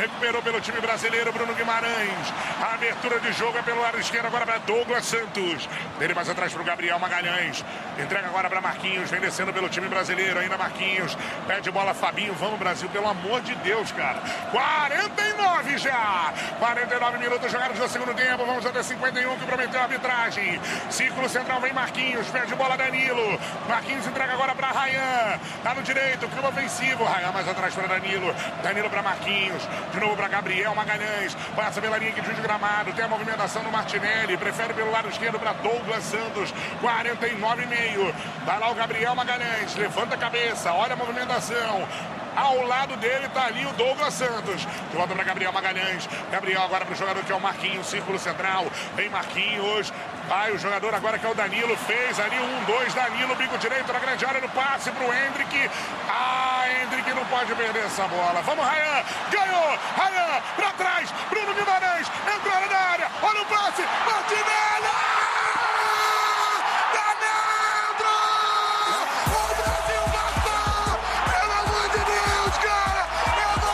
Recuperou pelo time brasileiro, Bruno Guimarães. A abertura de jogo é pelo lado esquerdo agora para Douglas Santos. Dele mais atrás para o Gabriel Magalhães. Entrega agora para Marquinhos. Vem descendo pelo time brasileiro. Ainda Marquinhos. Pede bola Fabinho. Vamos, Brasil, pelo amor de Deus, cara. 49 já. 49 minutos jogados no segundo tempo. Vamos até 51 que prometeu a arbitragem. Círculo central vem Marquinhos. Pede bola Danilo. Marquinhos entrega agora para Rayan. Tá no direito. Clima ofensivo. Rayan mais atrás para Danilo. Danilo para Marquinhos. De novo para Gabriel Magalhães. Passa pela linha de gramado. Tem a movimentação do Martinelli. Prefere pelo lado esquerdo para Douglas Santos. 49,5. Vai lá o Gabriel Magalhães. Levanta a cabeça. Olha a movimentação. Ao lado dele tá ali o Douglas Santos. De volta para Gabriel Magalhães. Gabriel agora para o jogador que é o Marquinhos. Círculo central. Vem Marquinhos. Vai o jogador agora que é o Danilo. Fez ali 1-2. Danilo, bico direito na grande área no passe para o Hendrick. Hendrick não pode perder essa bola. Vamos, Rayan. Ganhou. Rayan para trás. Bruno Guimarães. Entrou